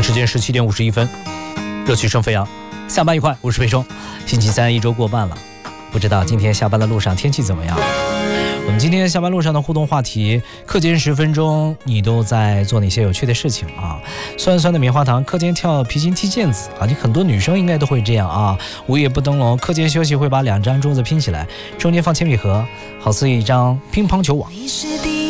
京时间17点51分，热气声飞扬，下班愉快，我是裴松。星期三一周过半了，不知道今天下班的路上天气怎么样？我们今天下班路上的互动话题，课间10分钟你都在做哪些有趣的事情啊？酸酸的棉花糖，课间跳皮筋踢毽子啊，你很多女生应该都会这样啊。午夜不灯笼，课间休息会把2张桌子拼起来，中间放铅笔盒，好似一张乒乓球网。